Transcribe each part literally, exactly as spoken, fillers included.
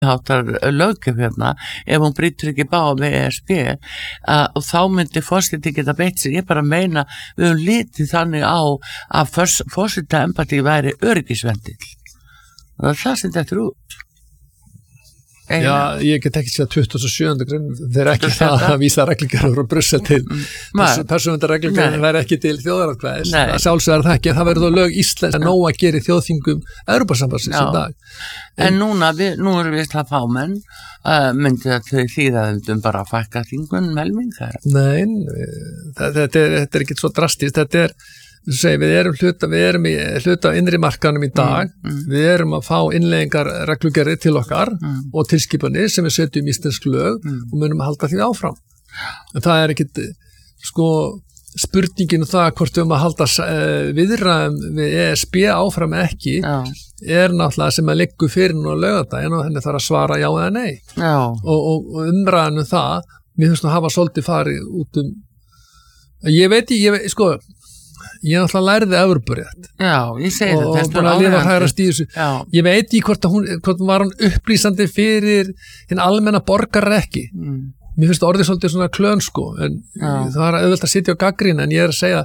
háttar löggjöf hérna ef hún brýtur ekki báða við E S B uh, og þá myndi forseti geta beitt sig. Ég bara meina við höfum litið þannig á að forseta embætti væri öryggisvendill. Það er það sem þetta er út. Eina. Já, ég get ekki séð tuttugasta og sjöunda grein þeir ekki það að vísa reglugerðar frá Brussel til persónuverndar reglugerðar væri ekki til þjóðaratkvæðis það sjálfsögðar það ekki, það verður þá lög Íslands að nóg að gera í þjóðþingum Evrópusambandsins í dag. En, en núna, við, nú erum við það fámenn uh, myndi það þau þýðaðum bara að fækka þingun melming það? Nei, það, þetta er, er ekki svo drastist, þetta er Segi, við erum hluta, við erum í hluta innri markanum í dag, mm, mm. við erum að fá innleggingar reglugerði til okkar mm. og tilskipanir sem við setjum í íslensk lög mm. og munum að halda því áfram. En það er ekkit, sko, spurningin um það hvort við um að halda uh, viðræðum við E S B áfram ekki já. Er náttúrulega sem að liggur fyrir nú að laugardaginn og henni þarf að svara já eða nei. Já. Og, og, og umræðan um það, mér finnst nú að hafa svolítið farið út um, ég veit ekki, ég veit, sko, ég náttúrulega lærði Evrópurétt. Já, ég segi og, þetta. Og búin að lifa hægrast í þessu. Já. Ég veit ekki hvort að hún, hvort var hún upplýsandi fyrir hinn almenna borgarar ekki. Mm. Mér finnst orðið svolítið svona klön sko, en Já. Það er auðvelt að sitja á gagnrýni, en ég er að segja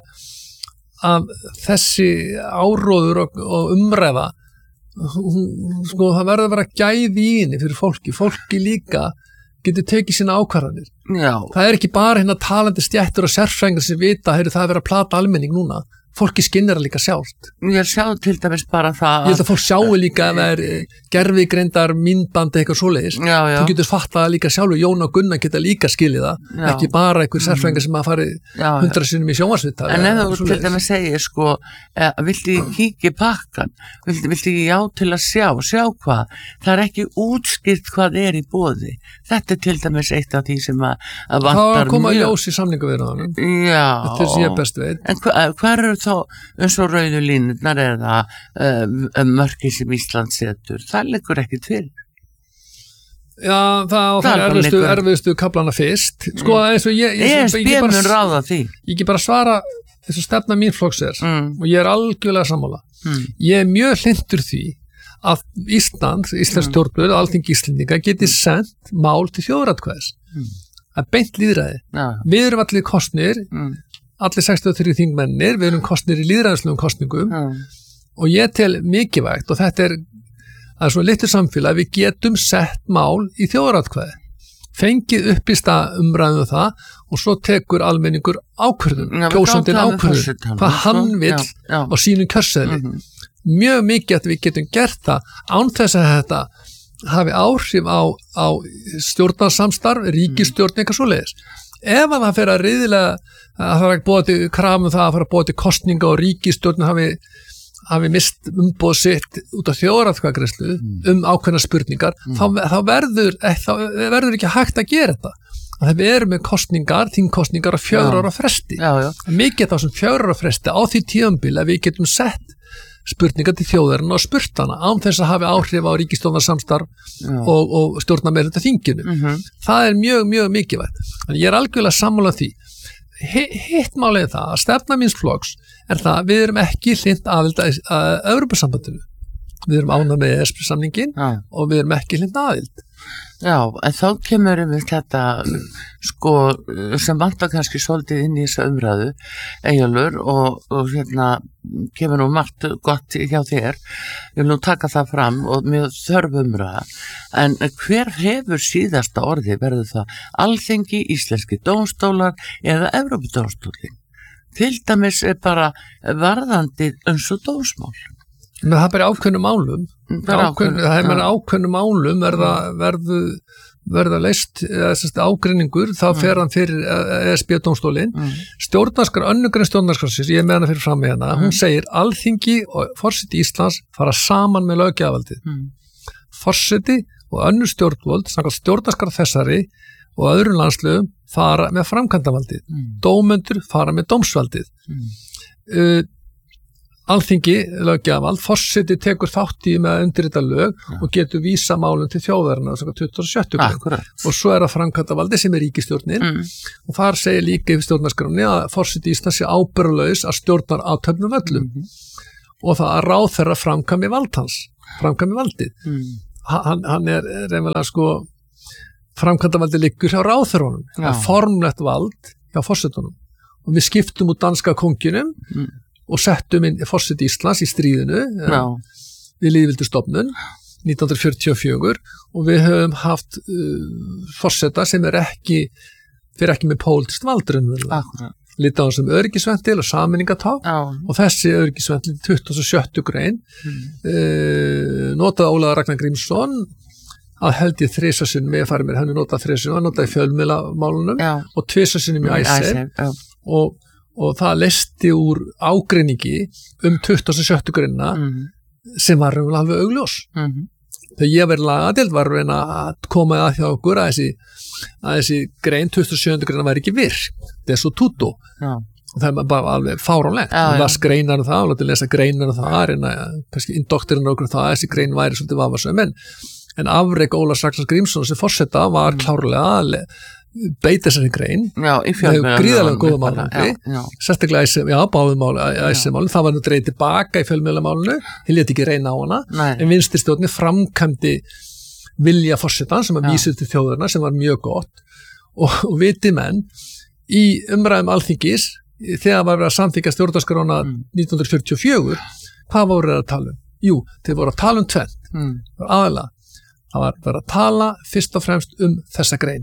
að þessi áróður og, og umræða, hún, sko, það verður að vera gæði í henni fyrir fólki. Fólki líka getur tekið sína ákvarðanir. Já. Það er ekki bara hérna talandi stjættur og sérfræðingar sem vita, heyrðu, það er verið að plata almenning núna. Fólki skinnir líka sjálft. Ég sjá til dæmis bara það. Ég held að fólk sjáu líka að það er gervigreindar myndbandi eitthvað svoleiðis. Já, já. Þú getur fattað líka sjálfur, Jón og Gunnar geta líka skilið það. Já. Ekki bara einhver sérfræðingar sem að fari hundra sinnum í sjónvarpsviðtal. En ef þú til dæmis segir sko, eh, viltu ég kíkja í pakkan? Viltu, viltu ég já til að sjá? Sjá hvað? Það er ekki útskýrt hvað er í boði. Þetta er til dæmis eitt af því sem að, að vantar mjög. Það koma ljós í samningaviðræðunum. Já. Þetta er sem ég best veit. En hva, hvar eru þá eins og rauðu línurnar eða uh, mörki sem Ísland setur, það liggur ekki til. Já, það, það er erfiðstu, erfiðstu kaplana fyrst. Sko, eins og ég, ég, ég, ég, ég bara ráða því. Ég ekki bara svara þess að stefna mín flokks er mm. og ég er algjörlega sammála. Mm. Ég er mjög hlindur því að Ísland, Íslands stjórnvöld, mm. Alþingi Íslendinga geti sendt mál til þjóðaratkvæðis. Mm. Það er beint lýðræði. Ja. Við erum allir kosnir mm. allir sextíu og þrír þingmennir, við erum kosnir í lýðræðislegum kosningum mm. og ég tel mikilvægt og þetta er að svona litlu samfélag við getum sett mál í þjóðaratkvæði, fengið upp í stað umræðum það og svo tekur almenningur ákvörðun, ja, kjósandinn ákvörðun, hvað hann vill já, já. Á sínum kjörseðli. Mm -hmm. Mjög mikið að við getum gert það án þess að þetta hafi áhrif á, á stjórnarsamstarf, ríkisstjórn eitthvað svoleiðis. Ef að það fer að riðilega að það er búið til krafum það að fara að búið til kostninga og ríkisstjórn hafi, hafi mist umboð sitt út af þjóðaratkvæðagreiðslu mm. um ákveðnar spurningar, mm. þá, þá, verður, þá verður ekki hægt að gera þetta. Þegar við erum með kostningar, þingkostningar á fjögur ára fresti. Já, já. Mikið þá sem fjögur ára fresti á því tímabili að við getum sett spurningar til þjóðarinnar og spurt hana án þess að hafi áhrif á ríkisstjórnarsamstarf og, og stjórnarmeirihluta þinginu. Mm -hmm. Það er mjög, mjög mikilvægt. Þannig ég er algjörlega sammála því. Hitt málið það að stefna míns flokks er það að við erum ekki hlynnt aðild að, að Evrópusambandinu. Við erum ánægð með E S B-samningin ja. Og við erum ekki hlynnt aðild. Já, en þá kemur við þetta sko sem vantar kannski svolítið inn í þessa umræðu Eyjólfur og, og hérna kemur nú margt gott hjá þér, ég vil nú taka það fram og mjög þörf umræða, en hver hefur síðasta orði, verður það Alþingi, íslenski dómstólar eða Evrópudómstólinn? Til dæmis er bara varðandi eins og dómsmál. Men það er bara ákveðnum málum, ákveðnum, það er bara ákveðnum málum verða, verðu, verða leist, ágreiningur, þá fer hann fyrir E S B-dómstólinn. Mm. Stjórnarskrá, önnugrein stjórnarskrásins, ég er með hana fyrir fram með hana, mm. hún segir Alþingi og forseti Íslands fara saman með löggjafarvaldið. Mm. Forseti og önnur stjórnvöld, samkvæmt stjórnarskrá þessari og öðrum landslögum fara með framkvæmdavaldið. Mm. Dómendur fara með dómsvaldið. Mm. Uh, Alþingi, löggjafavald, forseti tekur þátt í með að undirrita lög ja. Og getur vísa málum til þjóðarinnar tuttugasta og sjöttu grein. Og svo er það framkvæmdavaldi sem er ríkisstjórnin mm. og þar segir líka í stjórnarskránni að forseti Íslands sé ábyrgðarlaus að stjórnar athöfnum öllum mm. og það að ráðherra framkvæmi vald hans, framkvæmi valdið. Mm. hann, hann er reynilega sko framkvæmdavaldi liggur hjá ráðherrunum, það er formlegt vald hjá forsetunum og við skiptum úr danska konginum mm. og settum inn forseti Íslands í stríðinu Já. við lýðveldisstofnun nítján hundruð fjörutíu og fjögur og við höfum haft uh, forseta sem er ekki fyrir ekki með pólitískt valdurinn lítið á þessum öryggisventil og sameiningatá og þessi öryggisventil tuttugasta og sjöttu grein mm. uh, notaði Ólafur Ragnar Grímsson að held ég þrisvar sinnum ég farið mér, hann er notað þrisvar sinnum, hann notaði fjölmiðlamálunum og tvisvar sinnum í Icesave og, og það leysti úr ágreiningi um tuttugasta og sjöttu greinina mm. sem var alveg augljós. Mm. Þegar ég verið lagadeild var að reyna að koma að hjá okkur að þessi, að þessi grein tuttugasta og sjöundu greina væri ekki virk, það er svo tutto. Já. Og það er bara alveg fáránlegt. Það var greinar um það, og látið lesa greinar um það, reyna kannski indoktrina okkur um það, þessi grein væri svolítið vafasöm, en en afrek Ólafs Ragnar Grímsson sem forseta var klárlega að beita þessari grein já, í fjölmiðlum gríðarlega góða málandi sérstaklega já, báðumálinu það var nú dreigð tilbaka í fjölmiðlamálinu þið lét ekki reyna á hana Nei. En vinstristjórnin framkvæmdi vilja forsetan sem að vísið til þjóðurna sem var mjög gott og, og viti menn í umræðum Alþingis þegar var verið að samþykkja stjórnarskrána mm. nítján hundruð fjörutíu og fjögur hvað voru þeir að tala um? Jú, þeir voru að tala um tvennt mm. aðalega það var verið að tala fyrst og fremst um þessa grein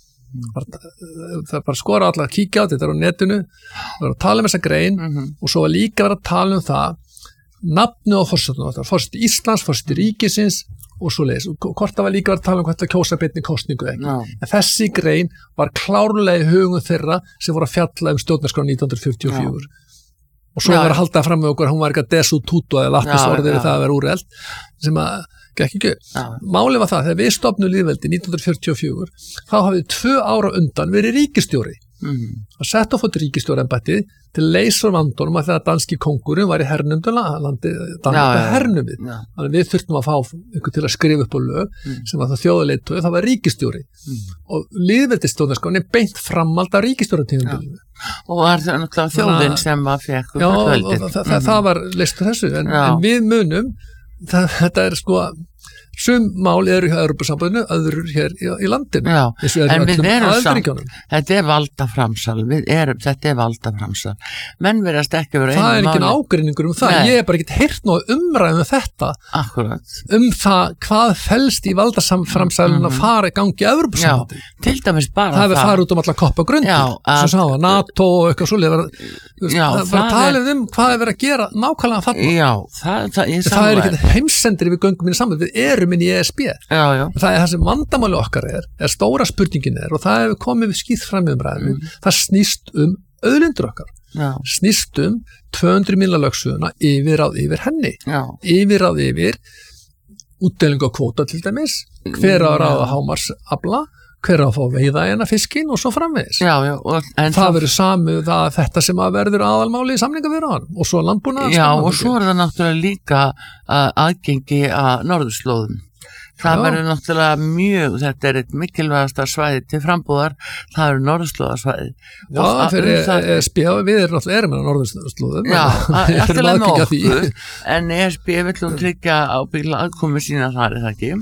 mm. það var bara skora allar að kíkja á þetta er á netinu, það var að tala um þessa grein mm-hmm. og svo var líka verið að tala um það nafnu á forsetunum, það var forseti Íslands, forseti ríkisins og svo leiðis, og hvort það var líka verið að tala um hvort það kjósa beinni kosningu ekki no. En þessi grein var klárlega í hugum þeirra sem voru að fjalla um stjórnarskrá nítján hundruð fjörutíu og fjögur no. Og svo var að halda fram með okkur hún var ekki að desu tutu eða lappisorðir við það að vera úreld sem að gekk ekki. Málið var það þegar við stofnum lýðveldi nítján hundruð fjörutíu og fjögur þá hafði tvö ára undan verið ríkisstjóri mm. að setja á fót ríkisstjóraembættið til leysur vandunum að þegar danski kóngurinn var í hernumdu landi danska hernumið þannig við þurftum að fá ykkur til að skrifa upp á lög mm. sem var það þjóðarleiðtogi það var ríkisstjóri mm. og lýðveldisstjórnarskránni beint framald af ríkisstjóratímabilinu og var það náttúrulega þjóðin sem var fekk já, og það, það, það var leystur þessu en, en við munum það, þetta er sko sum mál eru hjá Evrópusambandinu, öðrur hér í, í landinu. Já, en við erum samt, þetta er valdaframsal, við erum, þetta er valdaframsal. Menn verðast ekki verið einu máli. Það er ekki ágreiningur um það, Nei. Ég hef bara ekki heyrt nú umræðum um þetta. Akkurat. Um það hvað felst í valdaframsalinu mm-hmm. að fara í gangi í Evrópusambandinu. Já, til dæmis bara það. Það er farið út um alla koppa grundi, sem sá að NATO og eitthvað svolítið, það var talið um hvað er verið að gera nákvæmlega þarna. Já, það, það, það er ekki heimsendir við göngum inn í samband, við erum inn í E S B. Já, já. Það er það sem vandamáli okkar er, er stóra spurningin er og það hefur komið við skýtt fram í umræðinu, mm. það snýst um auðlindur okkar. Já. Snýst um tvö hundruð mílna lögsöguna yfirráð yfir henni. Já. Yfirráð yfir útdeling og kvóta til dæmis, hver á ráða hámarsafla, hver á að fá veiða eina fiskin og svo framvegis. Já, já. Og, en það verður samið að þetta sem að verður aðalmáli í samningaviðræðunum og svo landbúnaðar. Já, og svo er það náttúrulega líka uh, aðgengi að norðurslóðum. Það já. Verður náttúrulega mjög, þetta er eitt mikilvægasta svæði til frambúðar, það eru norðurslóðarsvæði. Já, fyrir um E S B, við erum náttúrulega erum með norðurslóðum. Já, alltaf með okkur, en E S B vill tryggja á bíla aðkomi sína þar, er það ekki?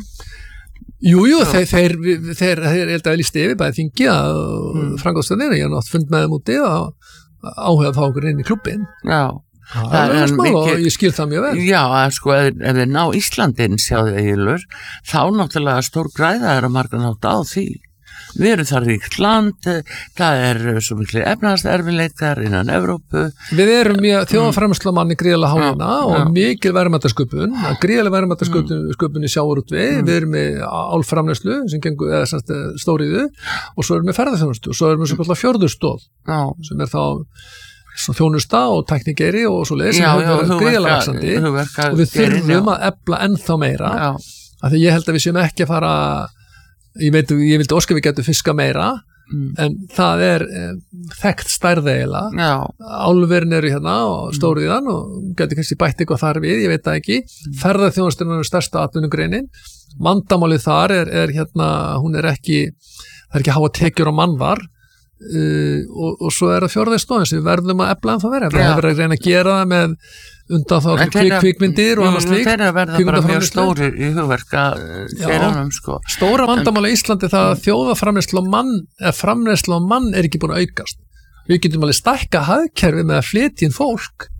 Jú, jú, þeir, þeir, þeir, þeir, þeir held að við lísti yfir bæði þingi að mm. frangástöðinu, ég hef nátt fund með þeim úti og áhuga að fá okkur inn í klubbin. Já. Það, það er smá mikil, og ég skil það mjög vel. Já, sko, ef, ef við ná Íslandin sjáðu eigilur, þá náttúrulega stór græða er að marga nátt á því. Við erum þar ríkt land, það er svo miklu efnahagserfiðleikar innan Evrópu. Við erum mjög þjóðarframleiðslumanni gríðarlega háina og já. Mikil verðmætasköpun, gríðarlega verðmætasköpun í sjávarútvegi, mm. við erum með álframleiðslu sem gengur, eða semst stóriðu og svo erum við ferðarþjónustu og svo erum við svo kallar fjórðurstóð sem er þá þjónusta og teknikeri og svo leið sem hefur gríðarlega vaxandi og við þurfum að efla ennþá meira af því ég held að við séum ekki að fara ég veit, ég vildi óska við getum fiska meira mm. en það er eh, þekkt stærð eiginlega álverin eru hérna og stóriðan mm. og getur kannski bætt eitthvað þar við, ég veit það ekki mm. ferðarþjónustan er stærsta atvinnugreinin vandamálið þar er, er hérna hún er ekki, það er ekki að hafa tekjur á mannvar Uh, og, og svo er það fjórða stóðin sem við verðum að efla en það vera, við hefur verið að reyna að gera það með undan þá kvik, kvikmyndir og annars líkt. Þeir eru að verða bara mjög stórir í hugverka fyrranum sko. Stóra vandamála í Íslandi það að þjóðaframleiðsla og mann, eða framleiðsla og mann er ekki búin að aukast. Við getum alveg stækka hagkerfi með að flytja inn fólk.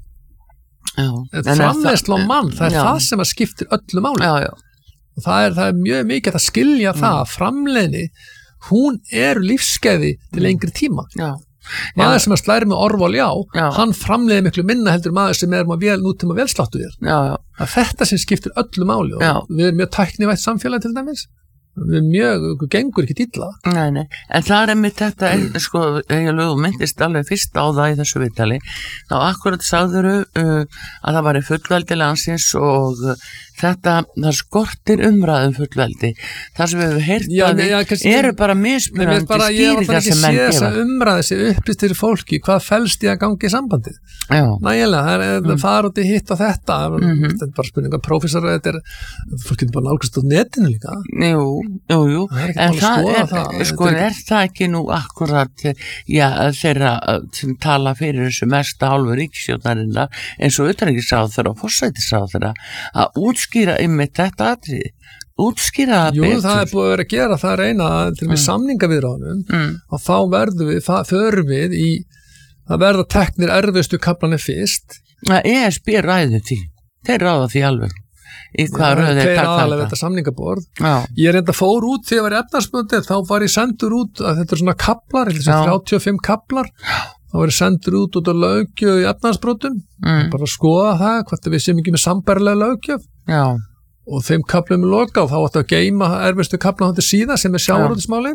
Já. Framleiðsla og mann, það er já. Það sem að skiptir öllu máli. Já, já. Og það er, það er mjög mikið að skilja mm. það að framleiðni hún er lífskeiði til lengri tíma. Já. Maður já. Sem að slæri með orð og ljá, já. Hann framleiði miklu minna heldur maður sem er maður vel nútíma velsláttu þér. Já, já. Það er þetta sem skiptir öllu máli og já. Við erum mjög tæknivætt samfélag til dæmis. Við erum mjög, gengur ekki illa. Nei, nei, en það er einmitt þetta, sko, ég lögum myndist alveg fyrst á það í þessu viðtali, þá akkurat sagðuru uh, að það var í fullveldi landsins og uh, þetta, það skortir umræðum fullveldi. Það sem við hefum heyrt já, að já, við eru bara mismunandi skýringar sem menn gefa. Ég var bara að umræði sig uppist til fólki, hvað felst í að gangi í sambandið? Já. Nægilega, það er mm. fara út í hitt og þetta, mm-hmm. þetta er bara spurninga prófessor, þetta er, fólk getur bara nálgast á netinu líka. Jú, jú, jú, það en það er, það. Sko, er, er það ekki nú akkurat, já, þeirra sem tala fyrir þessu mesta hálfu ríkisstjórnarinnar, eins og utanríkisráðherra og forsætisráðherra, að útskýra einmitt þetta atriði. Útskýra það Jú, betur. Það er búið að vera að gera það reyna til við mm. samningaviðræðum mm. og þá verðum við, það förum við í að verða teknir erfiðstu kaflanir fyrst. E S B ræður því. Þeir ráða því alveg. Í hvað röð þeir taka þetta? Þeir þetta samningaborð. Já. Ég reynda fór út þegar ég var í efnarsmöndið, þá var ég sendur út að þetta er svona kaplar, þrjátíu og fimm kaplar. Þá var ég sendur út út á löggjöf í efnarsbrotum. Mm. Bara að skoða það, hvort við séum ekki með sambærilega löggjöf. Já. Og þeim kaplum er loka og þá áttu að geyma erfiðstu kaplan til síðan sem er sjávarútvegsmálin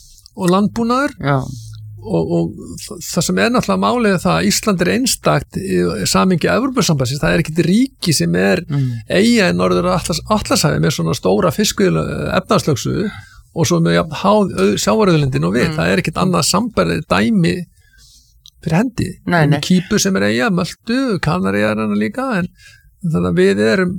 og landbúnaður. Já. Og, og það sem er náttúrulega málið er það að Ísland er einstakt í samhengi Evrópusambandsins, það er ekkert ríki sem er mm. eyja í norður Atlantshafi með svona stóra fiskveiðu efnahagslögsu og svo með sjávarauðlindin og við, mm. það er ekkert annað sambærið dæmi fyrir hendi. Nei, nei. Kýpur sem er eyja, Möltu, Kanarí er hana líka en þannig að við erum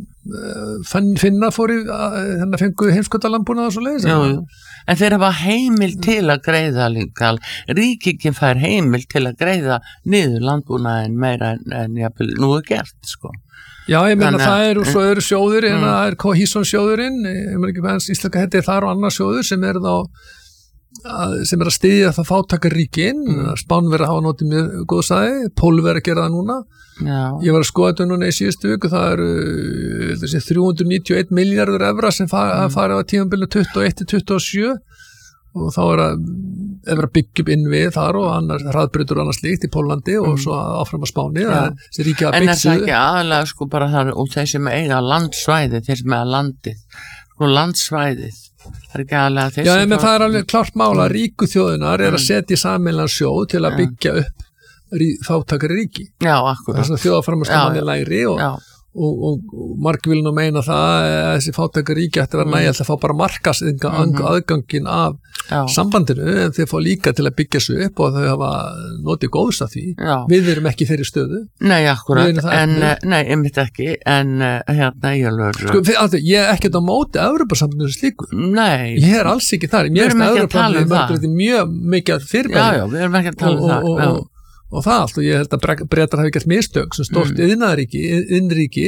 finna fór í þannig að fengu heimskotalandbúnað og svo leiðis. En þeir hafa heimil til að greiða líka, ríkingin fær heimil til að greiða niður landbúnaðin meira en, en jafnvel nú er gert, sko. Já, ég meina það er og svo eru sjóður, en það er Cohesion sjóðurinn, ég meina ekki hvað íslenska heiti þar og annar sjóður sem er þá sem er að styðja það fátækarríkin, mm. Spánverjar hafa notið mjög góð sæði, Pólverjar gera það núna. Já. Ég var að skoða þetta núna í síðustu viku, það eru þessi, þrjú hundruð níutíu og einn milljarður evra sem fara, mm. fara á tímabilinu tuttugu og eitt til tuttugu og sjö og þá er að, er að byggja upp inn við þar og annars hraðbrautur og annars líkt í Pólandi og mm. svo áfram að Spáni. Ja. Að, að en það er ekki aðalega sko bara þar og þeir sem eiga landsvæði, þeir sem eiga landið, sko landsvæðið. Það er ekki aðlega þessi. Já, en það er alveg klart mála að ríku þjóðunar er að setja í sameiginlegan sjóð til að byggja upp rí, fátækari ríki. Já, akkurat. Þess að þjóðaframleiðslan er lægri og, og, og, og margir vil nú meina það að þessi fátækari ríki ætti að vera nægilega að fá bara markaðsaðganginn af já. Sambandinu en þeir fá líka til að byggja sig upp og þau hafa notið góðs af því. Já. Við erum ekki í þeirri stöðu. Nei, akkurat. En, nei, einmitt ekki. En hérna, ég alveg... Sko, alltaf, ég er ekkert á móti Evrópusambandinu slíku. Nei. Ég er alls ekki þar. Við erum ekki að tala um það. Mjög mikið fyrirbæri. Já, já, við erum ekki að tala um það. Og, og, og það allt og ég held að Bretar hafi gert mistök sem stórt mm. iðnaðaríki, innríki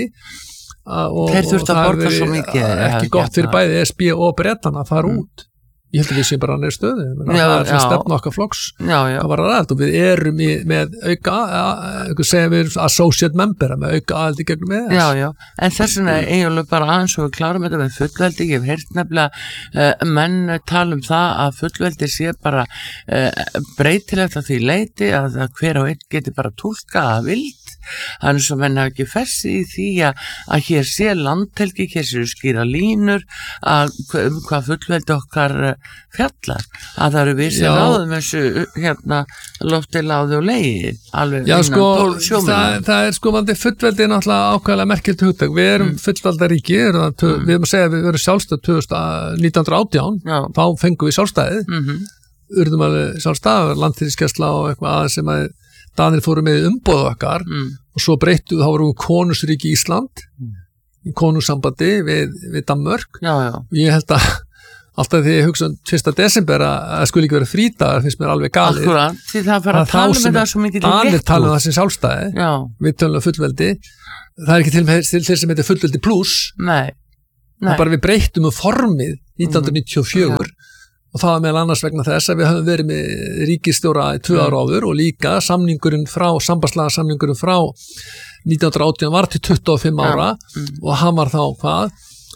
og, þeir þurftu að borga svo mikið ekki gott fyrir bæði E S B og Bretana að fara mm. út. Ég held að við séum bara annir stöðu, já, það er svona stefna okkar flokks, já, já. Það var rætt og við erum í, með auka, eitthvað segja við associate member, með auka aðaldi gegnum með þess. Já, já, en þess vegna eiginlega bara aðeins og við klárum þetta með fullveldi, ég hef heyrt nefnilega uh, menn tala um það að fullveldi sé bara uh, breytilegt að því leiti að, að hver og einn geti bara túlka að vild. Þannig sem menn hafa ekki fessi í því að, að hér sé landhelgi, hér séu skýra línur að um hvað fullveldi okkar fjallar, að það eru við sem ráðum þessu hérna lofti, láði og legi alveg já, innan sko, tólf sjóminu. Það, það er sko vandi fullveldi er náttúrulega ákvæðlega merkilt hugtak, við erum mm. fullvaldaríki, mm. við erum að segja að við erum sjálfstæð nítján hundruð og átján, já. Þá fengum við sjálfstæðið, mm-hmm. urðum alveg sjálfstæð, landhelgisgæsla og eitthvað aðeins sem að Danir fóru með umboðu okkar mm. og svo breyttu, þá vorum við konungsríki Ísland mm. í konungssambandi við, við Danmörk. Já, já. Ég held að alltaf því ég hugsa um fyrsta desember að það skulle ekki vera frídagar finnst mér alveg galið. Akkurat, því það fara að tala með það svo mikið í Danir tala um það sem sjálfstæði, Já. við tölum um fullveldi, það er ekki til með til sem heitir fullveldi pluss, Nei, Nei. það bara við breyttum um formið nítján hundruð níutíu og fjögur mm. og það var meðal annars vegna þess að við höfum verið með ríkisstjóra í tvö ára áður og líka samningurinn frá, sambandslaga samningurinn frá nítján hundruð og átján var til tuttugu og fimm ára mm. og hann var þá hvað?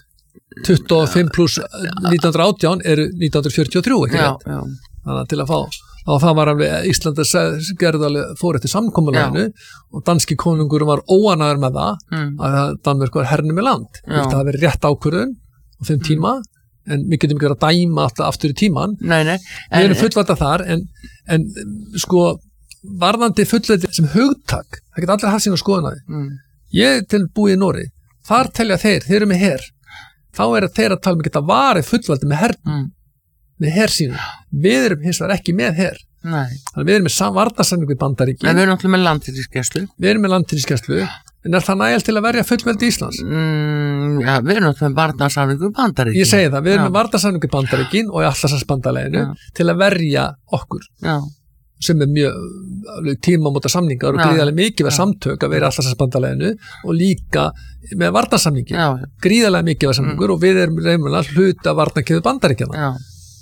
tuttugu og fimm pluss nítján hundruð og átján eru nítján hundruð fjörutíu og þrjú, ekki já, rétt? Já. Þannig að til að fá, og það var alveg, Íslandi gerði alveg fór eftir samkomulaginu og danski konungur var óanæður með það mm. að Danmörk var hernum í land. Það hafi verið rétt ákvörðun á þeim tíma, mm. en við getum ekki verið að dæma alltaf aftur í tíman. Nei, nei. En, við erum fullvalda þar, en, en sko, varðandi fullveldi sem hugtak, það geta allir haft sína skoðunaði. Mm. Ég til búið í Nóri, þar telja þeir, þeir eru með her, þá er að þeir að tala um að geta varið fullveldi með her, mm. með her sínu. Við erum hins vegar ekki með her. Nei. Þannig við erum með varnarsamning við Bandaríkin. En við erum alltaf með landhelgisgæslu. Við erum með landhelgisgæslu, en er það nægilt til að verja fullveldi Íslands? Mm, ja, við erum alltaf með varnarsamning við Bandaríkin. Ég segi það, við erum já. með varnarsamning við Bandaríkin og í Atlantshafsbandalaginu til að verja okkur. Já. Sem er mjög tímamóta samningar og gríðarlega mikið við samtök að vera í Atlantshafsbandalaginu og líka með varnarsamningi. Gríðarlega mikið við samningur mm. og við erum reymulega hluta varnarkeið Bandaríkjanna. Já.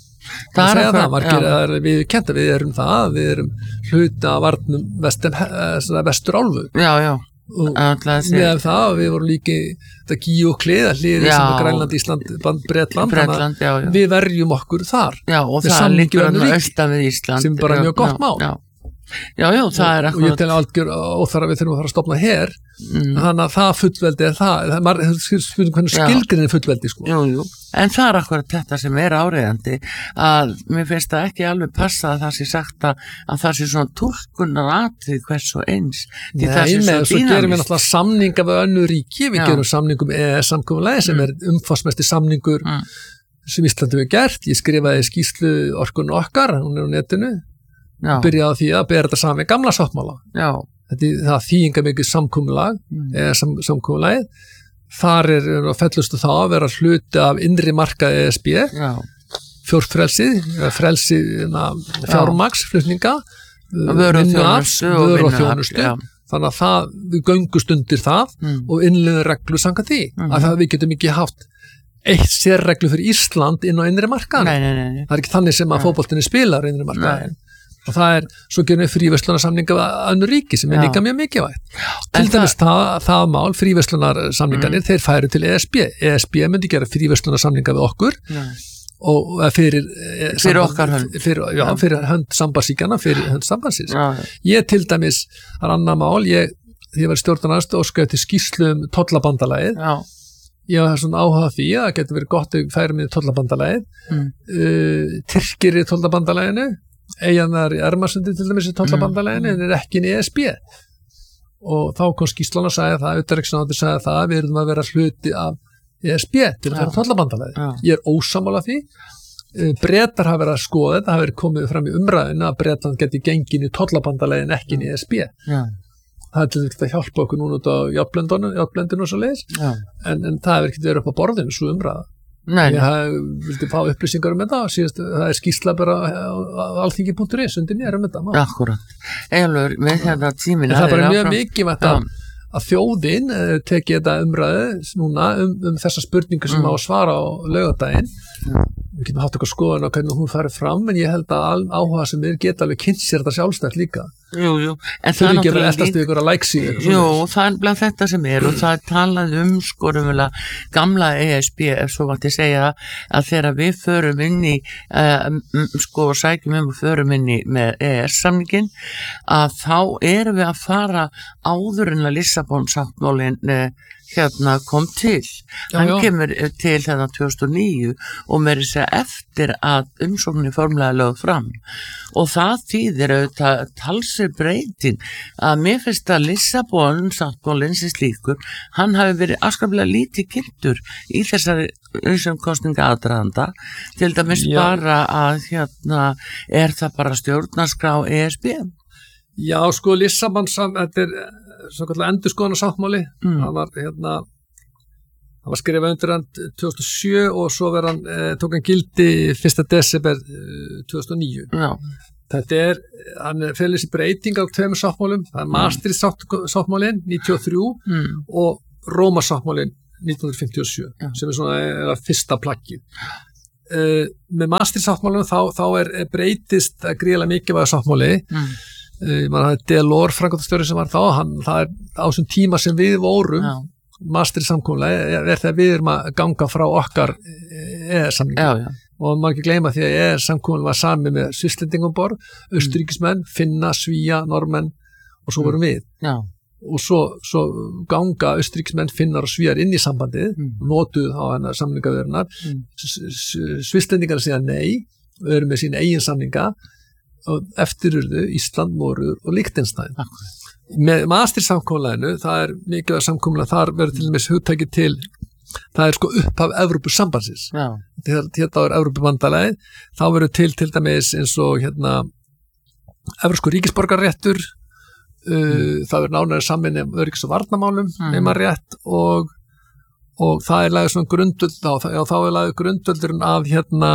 Það er það, margir að við kenta, við erum það, við erum hluta varnum vestur, vestur álfu. Já, já. Og með það, við vorum líki þetta Gíu og Kleða hliðið sem er Grænland, Ísland, Bretland, Bretland já, já. Við verjum okkur þar. Já, og það er líka austan við Ísland. Sem er bara mjög gott mál. Já, já, já það er akkurat. Og ég tel algjör óþarf að við þurfum að fara að stofna her, mm. þannig að það fullveldi er það, það er spurning hvernig skilgrinni fullveldi, sko. Jú, jú, en það er akkurat þetta sem er áreiðandi, að mér finnst það ekki alveg passa að það sé sagt að, að það sé svona túlkunar atrið hvers og eins. Nei, með svo gerum við náttúrulega samninga við önnur ríki, við já. gerum samningum E E S-samkomulagi sem mm. er umfangsmesti samningur mm. sem Íslandi hefur gert. Ég skrifaði skýrslu Orkun okkar, hún er á netinu, Já. byrjaði á því að bera þetta saman með gamla sáttmála. Já. Þetta er það þýðinga mikið samkomulag, mm. eða sam, samkomulagið. Þar er fellustu þá að vera hluti af innri markað E S B, fjórfrelsið, frelsið fjármagns, flutninga, vöru og þjónustu. Þannig að það, við göngust undir það mm. og innleiðum reglu samkvæmt því. Mm. Að það við getum ekki haft eitt sérreglu fyrir Ísland inn á innri markaðin. Nei, nei, nei. Það er ekki þannig sem að fótboltinni spilar innri markaðin. Og það er, svo gerum við fríverslunarsamninga við önnur ríki sem er líka mjög mikilvægt. Til dæmis það, það mál, fríverslunarsamningarnir, mm. þeir færu til E S B. E S B myndi gera fríverslunarsamninga við okkur já. og fyrir fyrir samband, okkar hönd. Fyrir, já, já. fyrir hönd sambandsíkjana, fyrir hönd sambandsins. Já, já. Ég til dæmis, það er annað mál, ég, ég var stjórnarnast og skoði til skýrslu um tollabandalagið. Já. Ég var svona áhuga því að það getur verið gott að færa með tollabandalagið. Mm. Uh, Tyrkir í tollabandalaginu, eiganar í Ermarsundi til dæmis í tollabandaleginu en er ekki inn í E S B og þá kom skýrslan að segja það utanríkisráðuneytið sagði það að við erum að vera hluti af E S B til að fara tollabandalegi. Ég er ósammála því. Bretar hafa verið að skoða þetta, hafa verið komið fram í umræðinu að Bretland geti gengin í tollabandalegi en ekki inn í E S B. Já. Það er til þetta að hjálpa okkur núna út á jafnblendinu og svo leiðis en, en það hefur ekki verið upp á borðinu svo umræða. Nei. Ég haf, vildi fá upplýsingar um þetta síðast, það er skýrsla bara á alþingi punktur is undir mér um þetta má. Akkurat, eiginlegur með þetta tímina það er bara mjög mikilvægt að, að þjóðin teki þetta umræðu núna um, um þessa spurningu sem mm. á að svara á laugardaginn mm. við getum haft eitthvað skoðan á hvernig hún farið fram en ég held að áhuga sem er geta alveg kynnt sér þetta sjálfstætt líka. Jú, jú. En það er náttúrulega eldast við ykkur að læksi. Jú, það er bland þetta sem er og það er talað um skorumvöla gamla E S B ef svo mátti segja að þegar við förum inn í uh, sko og sækjum um og förum inn í með E E S-samningin að þá erum við að fara áður en að Lissabon-sáttmálinn uh, hérna kom til. Já, hann já. kemur til hérna tvö þúsund og níu og með þess að eftir að umsóknin formlega lögð fram og það þýðir auðvitað talsir breytin að mér finnst að Lissabon sáttmálinn sem slíkur, hann hafi verið afskaplega lítið kynntur í þessari kosninga aðdraðanda til dæmis já. bara að hérna er það bara stjórnarskrá E S B. Já, sko Lissabon þetta er svo kallar endurskoðana sáttmáli mm. það var hérna hann var skrifað undir hann tvö þúsund og sjö og svo verð hann, eh, tók hann gildi fyrsta desember eh, tvö þúsund og níu. Já. Þetta er, hann felur sér breyting á tveimur sáttmálum, það er Maastricht sáttmálinn níutíu og þrjú mm. og Róma sáttmálinn nítján hundruð fimmtíu og sjö, Já. sem er svona er að fyrsta plaggið. Uh, með Maastricht sáttmálum þá, þá er, er breytist að gríðlega mikilvæga sáttmáli. Mm. Uh, man hafði Delors framkvæmdastjóri sem var þá, hann, það er á þessum tíma sem við vorum, Já. Maastricht samkomulagið er, er þegar við erum að ganga frá okkar E E S-samningi. Og maður ekki gleyma því að E E S-samkomulag var sami með Svisslendingum borð, Austurríkismenn, Finna, Svíja, Normenn og svo vorum við. Já. Og svo, svo ganga Austurríkismenn, Finnar og Svíjar inn í sambandið, mm. notuð á hennar samningaverðunar. Mm. Svisslendingar síðan nei, við erum með sína eigin samninga og eftir urðu Ísland, Noregur og Liechtenstein. Akkurat. Með Maastricht-samkomulaginu, það er mikilvæg samkomulag, þar verður til dæmis hugtækið til, það er sko upphaf Evrópusambandsins. Þetta er Evrópubandalagið, þá verður til til dæmis eins og hérna evrópskur ríkisborgarréttur, uh, mm. það verður nánari samin um öryggis- og varnarmálum, mm. nema rétt og, og það er lagið svona grundvöld, þá, já, þá er lagið grundvöldurinn af hérna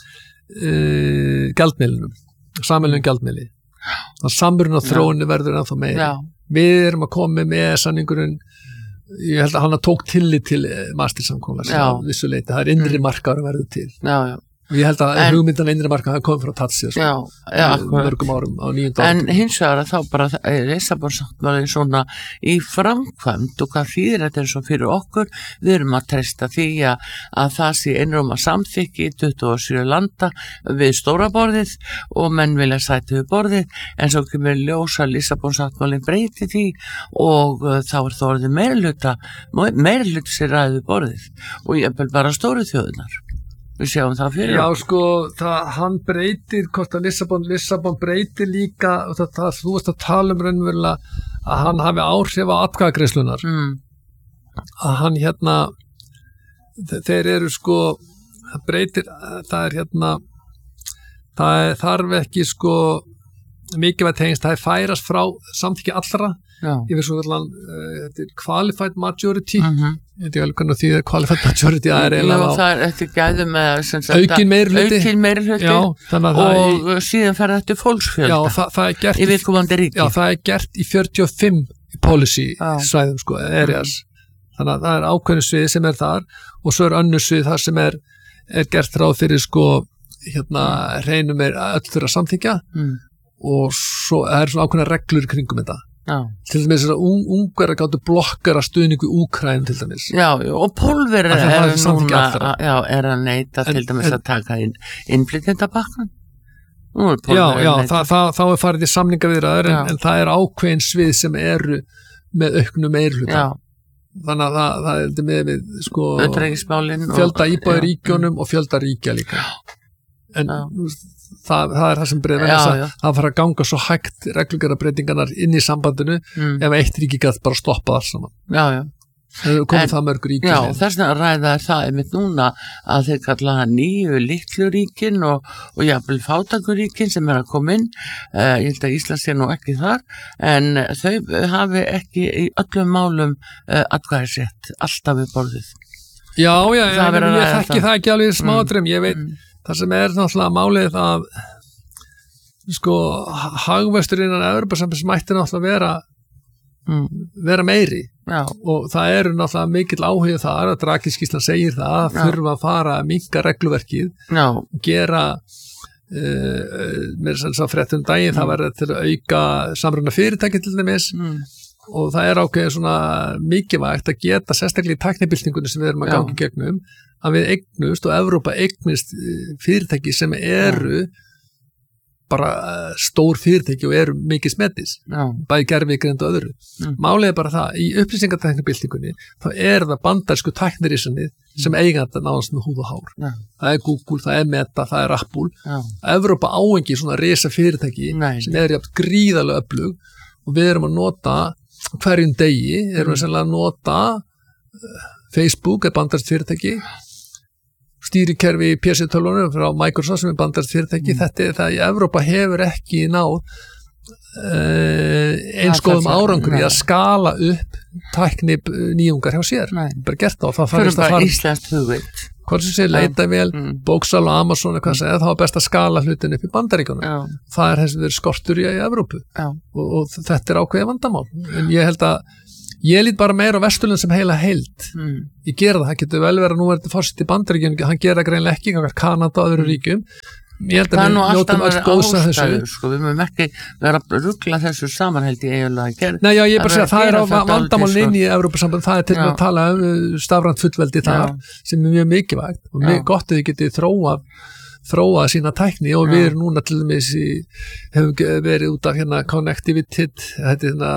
uh, gjaldmiðlinum, sameiginlegum gjaldmiðli. Það samurinn á þróunni verður ennþá meiri. Já. Við erum að koma með samningurinn, ég held að hann tók tillit til Maastricht-samkomulagsins á vissu leyti, það er innri markaður að verður til. Já, já. Og ég held að en, hugmyndan innri markaður kom frá Tatsi sko, mörgum árum á níunda árum. En hins vegar að þá bara Lissabon-sáttmálinn svona í framkvæmd og hvað þýðir þetta er svo fyrir okkur, við erum að treysta því að, að það sé einróma samþykki í tuttugu og sjö landa við stóra borðið og menn vilja sæti við borðið en svo kemur ljósa Lissabon-sáttmálinn breyti því og uh, þá er það orðið meirihluta meirihluta sér ræðið borðið og ég er bara stóru þjóðunar. Við sjáum það fyrir. Já, sko, það, hann breytir, hvort að Lissabon, Lissabon breytir líka, það, það, þú veist að tala um raunverulega að hann hafi áhrif á atkvæðagreiðslunar. Mm. Að hann hérna, þeir eru sko, það breytir, það er hérna, það er, þarf ekki sko, mikilvægt tengst, það er færast frá samþykki allra. Já. Ég veist svo allan, uh, þetta er qualified majority, mm-hmm. ég veit ekki alveg hvernig því að qualified majority það er eiginlega á það er eftir gæðum með aukin meirihluti, aukin meirihluti og í, síðan fer þetta fólksfjölda já, það, það er gert í viðkomandi ríki. Já, það er gert í fjörutíu og fimm policy já. Svæðum sko, areas, mm. þannig að það er ákveðnu svið sem er þar og svo er önnur svið þar sem er, er gert ráð fyrir sko, hérna, mm. reynum er öll þurra samþykja mm. og svo er svona ákveðna reglur kringum þetta. Já. Til dæmis að un, ungar að gáttu blokkara stuðningu í Úkraínu til dæmis. Já, og Pólverið er núna já, er að neita en, til dæmis en, að taka inn innflytjendabakkan. Já, já, það, það, þá er farið í samningaviðræður en, en það er ákveðin svið sem eru með auknu meirhluta. Þannig að það, það er með við sko fjölda íbúa í ríkjónum og fjölda ríkja líka. En Það, það er það sem breyður að það fara að ganga svo hægt reglugerðarbreytingarnar inn í sambandinu mm. ef eitt ríki gætt bara stoppa þar saman. Já, já. Það komið það mörg ríki. Já, þess að ræða er það einmitt núna að þeir kalla það nýju litlu ríkin og, og jafnvel fátækuríkin sem er að koma inn. Uh, ég held að Ísland sé nú ekki þar en þau hafi ekki í öllum málum uh, atkvæðisrétt alltaf við borðið. Já, já, já ég, ég þekki það ekki alveg smádrem, ég veit mm. Það sem er náttúrulega málið að sko hagvöxtur innan Evrópusambands mætti náttúrulega vera mm. vera meiri Já. Og það eru náttúrulega mikill áhuga þar að Draghi-skýrslan segir það að þurfa að fara að minnka regluverkið Já. Gera uh, með þess að fréttum daginn mm. það verður til að auka samruna fyrirtæki til dæmis mm. og það er ákveðið svona mikilvægt að geta sérstaklega í tæknibyltingunni sem við erum að gangi gegnum að við eignust og Evrópa eignist fyrirtæki sem eru bara stór fyrirtæki og eru mikið smettis, bæði gervigreind og öðru. Mm. Málið er bara það, í upplýsingatæknibyltingunni, þá er það bandarsku tæknirísanið sem eiga þetta náðast með húð og hár. Já. Það er Google, það er Meta, það er Apple. Já. Evrópa á engi svona risa fyrirtæki Nei. Sem er jafn gríðarlega öflug og við erum að nota hverjum degi, erum við sennilega að nota Facebook er bandarskt fyrirtæki stýrikerfi P C-tölvunum frá Microsoft sem er bandarskt fyrirtæki mm. þetta er það í Evrópa hefur ekki náð uh, eins góðum árangur í að skala upp tækni nýjungar hjá sér. Nei. Bara gert það og það farist að fara íslenskt hugvit. Hvað sem sé, leita vel, mm. bóksal og Amazon eitthvað sem, þá er best að skala hlutin upp í Bandaríkjunum. Já. Það er þessi verið skortur í, í Evrópu og, og þetta er ákveðið vandamál. En ég held að ég lít bara meira á Vesturlönd sem heila heild. Mm. Ég gera það, það getur vel verið að nú er þetta forseti í Bandaríkjunum, hann gera greinlega ekki, Kanada og öðru ríkjum. Ég held að við njótum allt góðs að þessu. Sko, við mögum ekki vera að ruggla þessu saman held ég eiginlega að gera. Nei, já, ég bara segja, það er á vandamálinn inn í Evrópusamband, það er til að tala um stafrænt fullveldi þar, sem er mjög mikilvægt og mjög gott að þið getið þróa þróa sína tækni og við erum núna til dæmis í, hefum verið út af hérna connectivity, þetta er hérna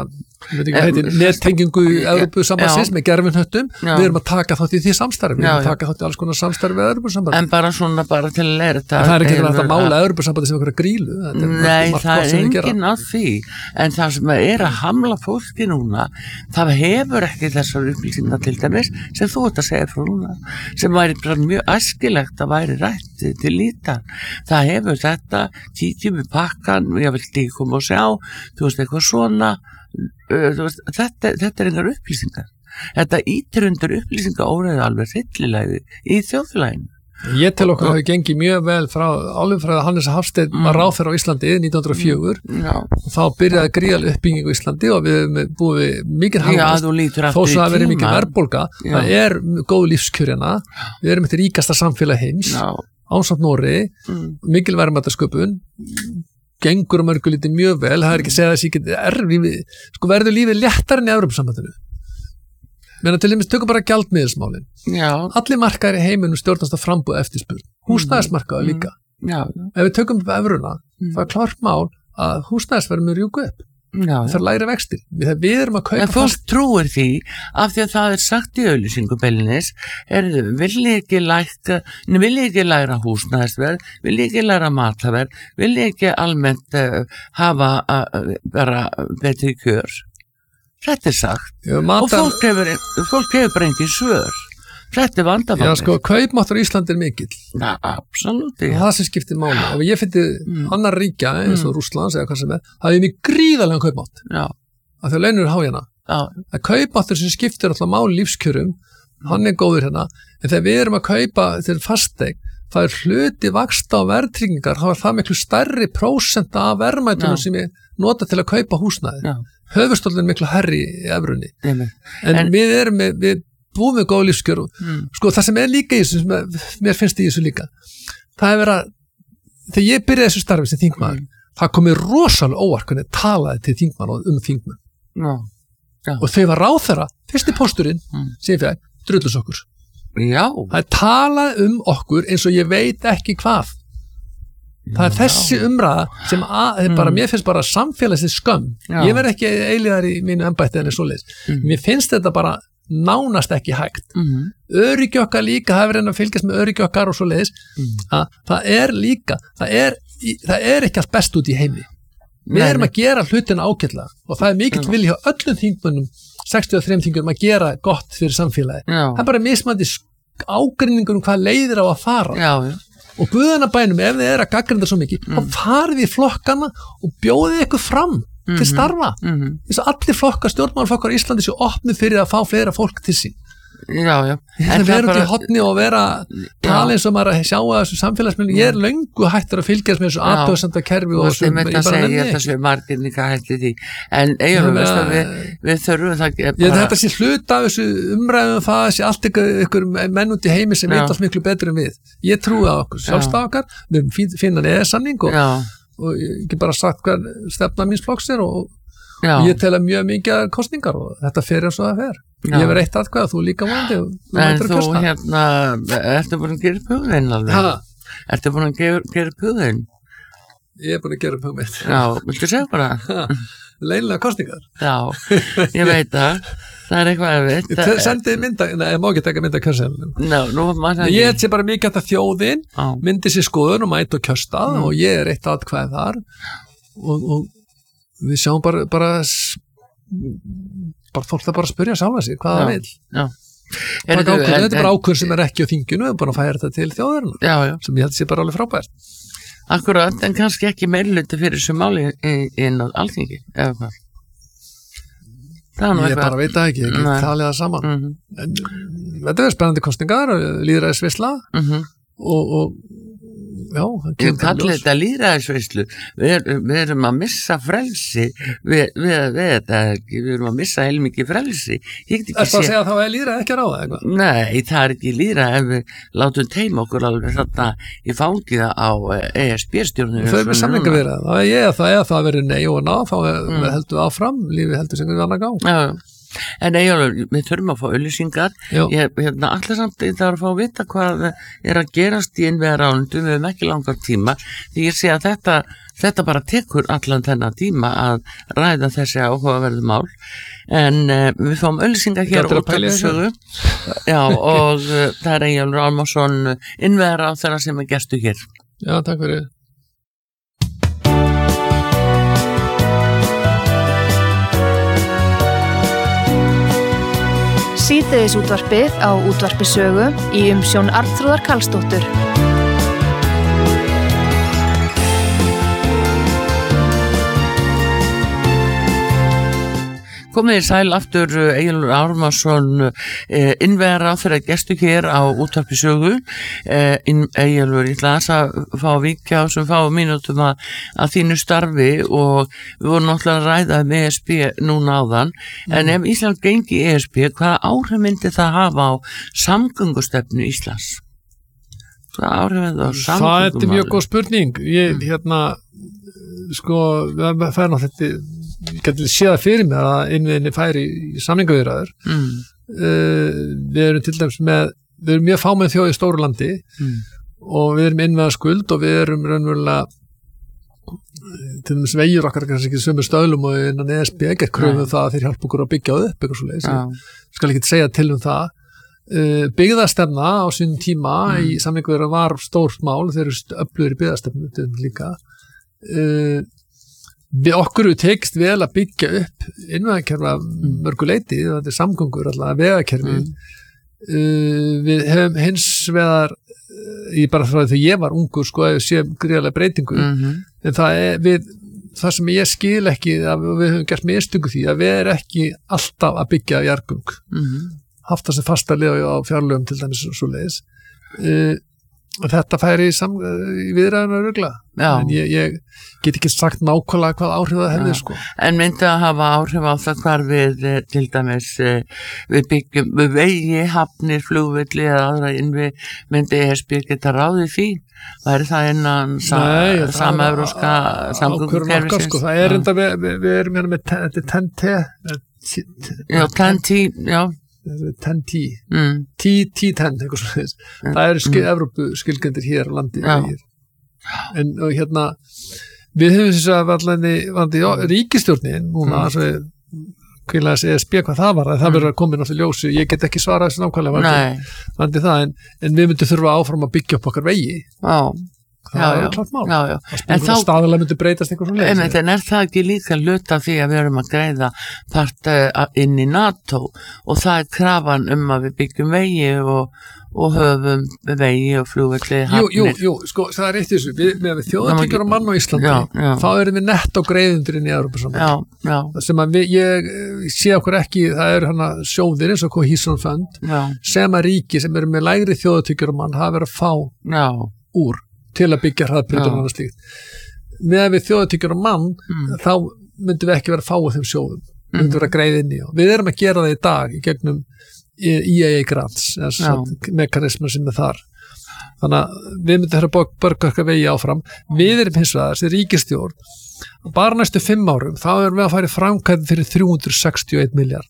nettengingu í Evrópusambandsins með gerfinhöttum, við erum að taka þátt í því samstarfi, við erum að taka þátt í alls konar samstarfi við Evrópusamband. En bara svona bara til að læra þetta. Það er ekki verið að mála Evrópusambandi sem einhverja grílu. Nei, það er enginn á því, en það sem er að hamla fólki núna, það hefur ekki þessar upplýsingar til dæmis sem þú ert að segja frá núna, sem væri bara mjög æskilegt að væri rætt til líta. Það hefur þetta, kíkjum við pakkan, ég vil ekki koma og sjá, þú veist eitthvað svona, Veist, þetta, þetta er einhver upplýsingar þetta ítir undir upplýsingar óræðu alveg hryllilega í þjóðfélaginu. Ég tel okkur að það gengi mjög vel frá alveg frá Hannes Hafstein mm. var ráðherra á Íslandi nítján hundruð og fjögur mm. og þá byrjaði gríðal uppbygging á Íslandi og við búum við mikið hagvöxt þó svo að verið mikið verðbólga. Það er góð lífskjörina, við erum eftir ríkasta samfélag heims ásamt Noregi, mm. mikil verðmætasköpun, gengur og mörgu lítið mjög vel, það er ekki að segja þess að ég get erfi, sko verður lífið léttar enn í Evrópusambandinu. Menna til dæmis tökum bara gjaldmiðilsmálin. Já. Allir markaðir í heiminum stjórnast að frambúða eftirspurn. Húsnæðismarkaður líka. Já. Ef við tökum upp evruna, mm. það er klart mál að húsnæðisverð mun rjúka upp. Já, það er lægri vextir. Við, við erum að kaupa. En fólk fast... trúir því af því að það er sagt í auglýsingu beilinnis, er vilji ekki lækka, vilji ekki læra húsnæðisverð, vilji ekki læra matverð, vilji ekki almennt uh, hafa uh, vera betri kjör. Þetta er sagt. Já, matar... og fólk hefur, fólk hefur bara engin svör. Þetta er vandamálið. Já, sko, kaupmáttur í Íslandi er mikill. Já, absolutt. Það sem skiptir máli. Ef ég fyndi mm. annar ríkja, eins og mm. Rússlands eða hvað sem er, það er mjög gríðarlega kaupmátt. Já. Af því að launur er hájana. Já. Það kaupmáttur sem skiptir alltaf máli lífskjörum, hann er góður hérna. En þegar við erum að kaupa til fasteign, það er hluti vaxta og verðtryggingar, þá er það miklu stærri prósenta af verðmætunum sem ég nota til að kaupa húsnæði. Höfuðstóllinn er miklu herri í evrunni. En, en við erum með, við búum við góð lífskjör og mm. sko það sem er líka í þessu, sem mér finnst í þessu líka, það er verið að, þegar ég byrjaði þessu starfi sem þingmaður, mm. það komið rosalega óvart hvernig talaði til þingmann og um þingmann. No. Ja. Og þau var ráðherra, fyrsti pósturinn, mm. sem ég fæði, drullusokkur. Já. Það er talað um okkur eins og ég veit ekki hvað. Það er þessi umræða sem að, mm. bara, mér finnst bara samfélagsins skömm. Já. Ég verð ekki eilíðar í mínu embætti en svoleiðis. Mm. Mér finnst þetta bara nánast ekki hægt. Mm-hmm. Öryggi okkar líka, það er verið að fylgjast með öryggi okkar og svo leiðis, mm. að það er líka, það er, það er ekki allt best út í heimi. Við erum að gera hlutina ágætlega og það er mikill mm. vilji hjá öllum þingmönnum, sextíu og þremur þingmönnum að gera gott fyrir samfélagi. Já. Það er bara mismandi ágreiningur um hvað leiðir á að fara. Já, já. Og guðanabænum, ef þið er að gagnrýna svo mikið, mm. þá farið í flokkana og bjóðið ykkur fram til starfa. Mm-hmm. Þess að allir flokkar, stjórnmálaflokkar í Íslandi séu opnið fyrir að fá fleira fólk til sín. Já, já. En vera út í hotni og vera tala eins og maður að sjá að þessu samfélagsmiðlum, ég er löngu hættur að fylgjast með þessu athugasemda kerfi og þessu, ég bara nenni ekki. Þessu margir líka hætti því. En eiginlega veist að við, við þurfum það bara... Ég, þetta sé hluta af þessu umræðum það sé allt ykkur menn út í heimi sem veit allt miklu betur en við. Ég trúi á okkur, sjálfstafakar, við finna E E S-samning og og ég ekki bara sagt hvað stefna míns flokks er og, og ég tel að mjög mikið kostningar og þetta fer eins og það fer. Já. Ég verið eitt atkvæða, þú líka vonandi. En þú hérna, ertu búin að gera upp hugðin alveg? Ertu búin að gera, gera upp hugðin? Ég er búin að gera upp hugðin. Já, viltu segja bara? Leinilega kostningar. Já, ég veit það. Það er eitthvað erfitt. Ég sendið mynda, nei, ég má ekki taka mynda kjörseðlunum. No, nú, ég held sér bara mikið að þjóðin ah. myndi sér skoðun og mæta og kjörstað mm. og ég er eitt atkvæð þar og, og við sjáum bara, bara, bara fólk það bara að spyrja sjálfa sig hvað það vil. Já. Er þetta, þetta er bara ákvörð sem er ekki á þinginu, við erum bara að færa þetta til þjóðurinn sem ég held sér bara alveg frábært. Akkurat, en kannski ekki meirluti fyrir þessu máli inn á Alþingi, eða hvað? Ég bara veit það ekki, ég get talið það saman. Mm-hmm. En þetta er spennandi kosningar, lýðræðisveisla mm-hmm. og, og já, ég kalli þetta lýðræðisveislu. Við, er, við erum að missa frelsi við, við, við þetta ekki, við erum að missa heilmikið frelsi. Það er að segja að þá er lýðræði ekki að ráða eitthvað? Nei, það er ekki lýðræði ef við látum teima okkur alveg þarna í fangiða á E S B-stjórnum. Þau er með samningaviðræði, það er ég að það er að það verið nei og ná, þá mm. heldur við áfram, lífið heldur sem við annar gá. Já. En eiginlega, við þurfum að fá auglýsingar. Ég hérna, allir samt það er að fá að vita hvað er að gerast í innviðaráðuneytinu, við höfum ekki langar tíma, því ég sé að þetta, þetta bara tekur allan þennan tíma að ræða þessi áhugaverðu mál, en uh, við fáum auglýsingar hér út af sögu, já, og uh, það er Eyjólfur Ármannsson, innviðaráðherra sem er gestur hér. Já, takk fyrir. Síðdeðis útvarpið á útvarpi sögu í umsjón Arnþrúðar Karlsdóttur. Komið í sæl aftur Eyjólfur Ármannsson, eh, innviðaráðherra gestur hér á útvarpi sögu. Eh, Eyjólfur, ég ætla að fá að víkja á sem fá mínútum að, að þínu starfi og við vorum náttúrulega að ræða um E S B núna áðan, mm. en ef Ísland gengi E S B, hvaða áhrif myndi það hafa á samgöngustefnu Íslands? Hvaða áhrif myndi það á samgöngumálum? Það er mjög góð spurning. Ég, mm. hérna, sko, það fær náttúrulega þetta ég geti séð það fyrir mig að innviðinni færi í samningaviðræður. Mm. Uh, við erum til dæmis með, við erum mjög fámenn þjóð í stóru landi mm. og við erum innviða skuld og við erum raunverulega til dæmis vegir okkar kannski ekki sömu stöðlum og innan E S B ekki kröfum það að þeir hjálpa okkur að byggja upp eitthvað svoleiðis. Ég skal ekki segja til um það. Uh, byggðastefna á sínum tíma mm. í samningaviðræður var stórt mál, þeir eru öflugir í byggðastefnu líka. Uh, Við okkur við tekst vel að byggja upp innviðakerfa mörgu leyti, þetta er samgöngur alltaf, vegakerfi. Mm. Uh, við hefum hins vegar, ég bara frá því þegar ég var ungur, sko, að sé gríðarlega breytingu, mm-hmm. en það er við, það sem ég skil ekki, að við höfum gert mistöku því, að við erum ekki alltaf að byggja jarðgöng. Mm-hmm. Haft það sem fasta liða á fjárlögum til dæmis og svo leiðis. Uh, Þetta færi í, sam, í viðræðinu að rugla, en ég, ég get ekki sagt nákvæmlega hvað áhrif það hefði, sko. En myndi að hafa áhrif á það hvar við, til dæmis, við byggjum, við vegi, hafnir, flugvilli eða aðra innvið, myndi E S B geta ráðið því? Væri það innan sama evrópska samgöngukerfisins? Sko, það er enda, við, við, við erum hérna með T E N T. Já, T E N T, já. ten T mm. T ten eitthvað svona mm. það eru skil, mm. Evrópu skilgjendir hér á landi en og hérna við höfum þess að vallandi ríkisstjórnin núna mm. kvílaðis E S B hvað það var, það mm. verður að koma náttúrulega ljósi, ég get ekki svarað þessu nákvæmlega vandi það, en, en við myndum þurfa áfram að byggja upp okkar vegi já það já, er já, klart mál já, já. En þá staðalega myndi breytast einhver svona leið. En er það ekki líka hluta því að við erum að greiða part inn í NATO og það er krafan um að við byggjum vegi og, og höfum vegi og flugvelli hafnir. Jú, jú, jú, sko, það er eitt þessu við, með þjóðatíkjar og mann á Íslandi já, já. Þá erum við nett á greiðundur inn í Evrópusambandinu. Sem að við, ég sé okkur ekki, það eru hana sjóðir eins og Cohesion Fund já. Sem að ríki sem eru með lægri þjóðatíkjar og mann hafa verið að fá já. Úr til að byggja hraðbrautir og annað slíkt. Með að við þjóðatíkjur og mann, mm. þá myndum við ekki vera að fá þeim sjóðum. Við myndum vera að greiða inn í og við erum að gera það í dag í gegnum E A A grants, mekanismar sem er þar. Þannig að við myndum að borga okkar vegi áfram. Við erum hins vegar, þessi ríkisstjórn, bara næstu fimm árum, þá erum við að fara í framkvæmd fyrir þrjú hundruð sextíu og einn milljarð.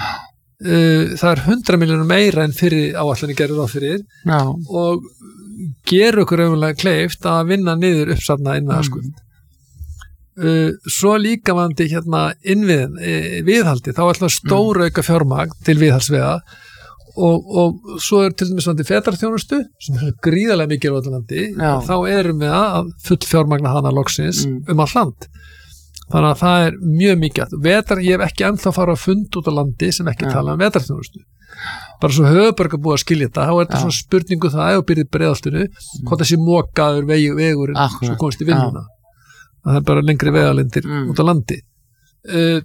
Uh, það er hundrað milljónum meira en fyrir áætlanir gerður á fyrir Já. Og gerur okkur auðvitað kleift að vinna niður uppsafna innviðaskuld. Mm. Uh, svo líka vandi hérna innviðin, uh, viðhaldi, þá ætla stóra auka fjármagn til viðhaldsvega og, og svo er til dæmis vandi fetarþjónustu sem er gríðarlega mikið á öllu landi, þá erum við að full fjármagna hana loksins mm. um all land. Þannig að það er mjög mikið. Vetar, ég hef ekki ennþá farið að fund út á landi sem ekki Já. Tala um vetarþjónustu. bara svo höfuborg að búið að skilja þetta, þá er þetta Já. svona spurningu það ef þú byrðir Breiðholtinu, mm. hvort þessi mokaður vegi, vegurinn Akkurat. sem komst í vinnuna það er bara lengri vegalindir mm. út á landi uh,